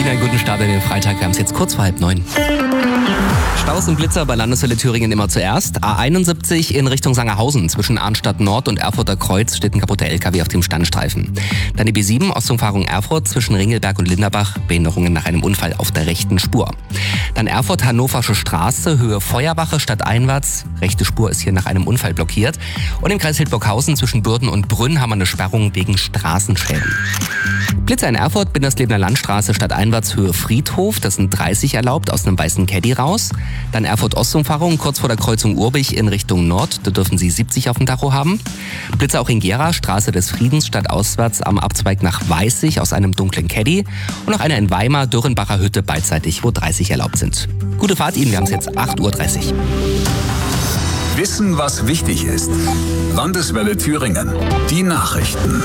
einen guten Start in den Freitag. Wir haben es jetzt kurz vor 8:30. Staus und Blitzer bei Landeshölle Thüringen immer zuerst. A71 in Richtung Sangerhausen. Zwischen Arnstadt Nord und Erfurter Kreuz steht ein kaputter LKW auf dem Standstreifen. Dann die B7 Ostumfahrung Erfurt zwischen Ringelberg und Linderbach. Behinderungen nach einem Unfall auf der rechten Spur. Dann Erfurt Hannoversche Straße, Höhe Feuerwache stadteinwärts. Rechte Spur ist hier nach einem Unfall blockiert. Und im Kreis Hildburghausen zwischen Bürden und Brünn haben wir eine Sperrung wegen Straßenschäden. Blitzer in Erfurt, Binderslebener Landstraße stadteinwärts, Höhe Friedhof. Das sind 30 erlaubt, aus einem weißen Caddy raus. Dann Erfurt-Ostumfahrung, kurz vor der Kreuzung Urbich in Richtung Nord. Da dürfen Sie 70 auf dem Tacho haben. Blitzer auch in Gera, Straße des Friedens, stadtauswärts am Abzweig nach Weißig aus einem dunklen Caddy. Und noch einer in Weimar, Dürrenbacher Hütte, beidseitig, wo 30 erlaubt sind. Gute Fahrt Ihnen, wir haben es jetzt 8:30 Uhr. Wissen, was wichtig ist. Landeswelle Thüringen. Die Nachrichten.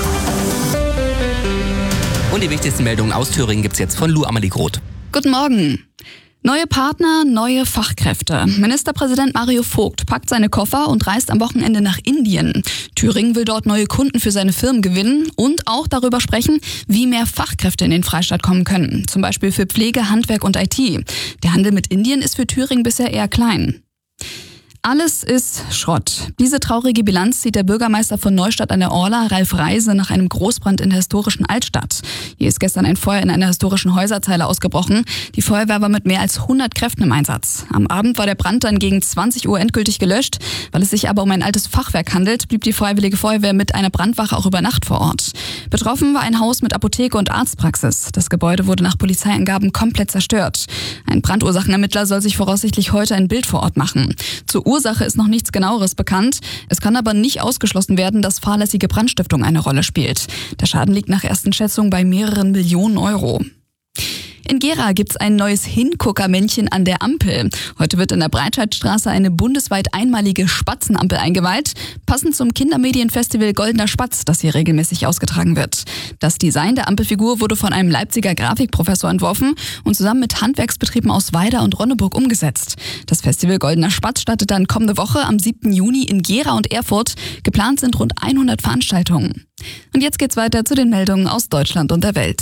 Und die wichtigsten Meldungen aus Thüringen gibt's jetzt von Lou Amalie Groth. Guten Morgen. Neue Partner, neue Fachkräfte. Ministerpräsident Mario Vogt packt seine Koffer und reist am Wochenende nach Indien. Thüringen will dort neue Kunden für seine Firmen gewinnen und auch darüber sprechen, wie mehr Fachkräfte in den Freistaat kommen können. Zum Beispiel für Pflege, Handwerk und IT. Der Handel mit Indien ist für Thüringen bisher eher klein. Alles ist Schrott. Diese traurige Bilanz zieht der Bürgermeister von Neustadt an der Orla, Ralf Reise, nach einem Großbrand in der historischen Altstadt. Hier ist gestern ein Feuer in einer historischen Häuserzeile ausgebrochen. Die Feuerwehr war mit mehr als 100 Kräften im Einsatz. Am Abend war der Brand dann gegen 20 Uhr endgültig gelöscht. Weil es sich aber um ein altes Fachwerk handelt, blieb die Freiwillige Feuerwehr mit einer Brandwache auch über Nacht vor Ort. Betroffen war ein Haus mit Apotheke und Arztpraxis. Das Gebäude wurde nach Polizeiangaben komplett zerstört. Ein Brandursachenermittler soll sich voraussichtlich heute ein Bild vor Ort machen. Zur Ursache ist noch nichts Genaueres bekannt. Es kann aber nicht ausgeschlossen werden, dass fahrlässige Brandstiftung eine Rolle spielt. Der Schaden liegt nach ersten Schätzungen bei mehreren Millionen Euro. In Gera gibt's ein neues Hinguckermännchen an der Ampel. Heute wird in der Breitscheidstraße eine bundesweit einmalige Spatzenampel eingeweiht, passend zum Kindermedienfestival Goldener Spatz, das hier regelmäßig ausgetragen wird. Das Design der Ampelfigur wurde von einem Leipziger Grafikprofessor entworfen und zusammen mit Handwerksbetrieben aus Weida und Ronneburg umgesetzt. Das Festival Goldener Spatz startet dann kommende Woche am 7. Juni in Gera und Erfurt. Geplant sind rund 100 Veranstaltungen. Und jetzt geht's weiter zu den Meldungen aus Deutschland und der Welt.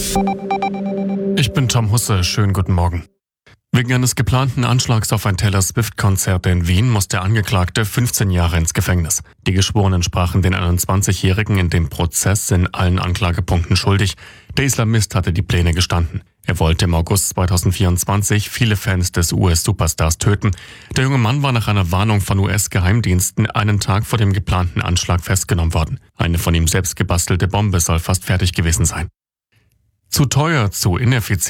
Ich bin Tom Husse, schönen guten Morgen. Wegen eines geplanten Anschlags auf ein Taylor Swift-Konzert in Wien muss der Angeklagte 15 Jahre ins Gefängnis. Die Geschworenen sprachen den 21-Jährigen in dem Prozess in allen Anklagepunkten schuldig. Der Islamist hatte die Pläne gestanden. Er wollte im August 2024 viele Fans des US-Superstars töten. Der junge Mann war nach einer Warnung von US-Geheimdiensten einen Tag vor dem geplanten Anschlag festgenommen worden. Eine von ihm selbst gebastelte Bombe soll fast fertig gewesen sein. Zu teuer, zu ineffizient.